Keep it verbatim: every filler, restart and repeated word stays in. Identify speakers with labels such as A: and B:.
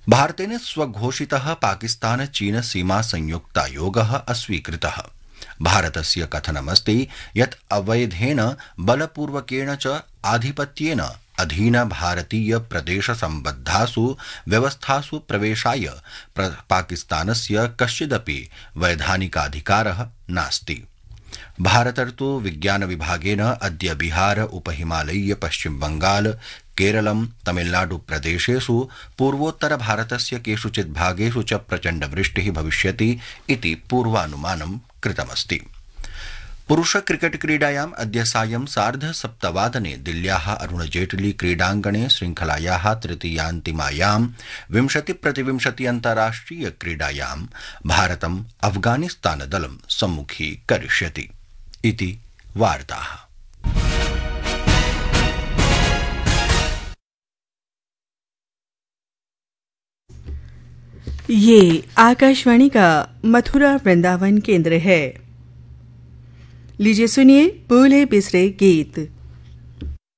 A: भारतेन स्वघोषितः पाकिस्तान चीन सीमा संयुक्तायोगः अस्वीकृतः। भारतस्य कथनमस्ति यत् अवैधेन बलपूर्वकेण च आधिपत्येन अधीन भारतीय प्रदेश संबद्धासु व्यवस्थासु प्रवेशाय पाकिस्तानस्य कश्चिदपि वैधानिकाधिकारः नास्ति। भारतर्तु विज्ञान विभागेन अद्य बिहार उपहिमालयीय पश्चिम बंगाल केरलं तमिलनाडु प्रदेशेषु पूर्वोत्तर भारतस्य केषुचित् भागेषु च प्रचण्ड वृष्टिः भविष्यति इति पूर्वानुमानं कृतमस्ति। पुरुष क्रिकेट क्रीडायाम् अद्य सायं सार्ध सप्तवादने दिल्ल्याः अरुण जेटली क्रीडाङ्गणे श्रृंखलायाः तृतीयान्तिमायां विंशति प्रतिविंशति अन्ताराष्ट्रिय क्रीडायां भारतम् अफगानिस्तान दलं सम्मुखीकरिष्यति इति वार्ताः।
B: ये आकाशवाणी का मथुरा वृंदावन केंद्र है। लीजिए सुनिए बोले बिसरे गीत।